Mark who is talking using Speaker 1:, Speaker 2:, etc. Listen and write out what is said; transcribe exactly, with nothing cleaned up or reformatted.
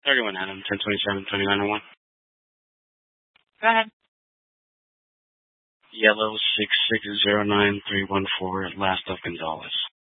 Speaker 1: thirty-one Adam, ten twenty-seven, twenty-nine oh one.
Speaker 2: Go ahead.
Speaker 1: Yellow six six zero nine three one four, last of Gonzalez.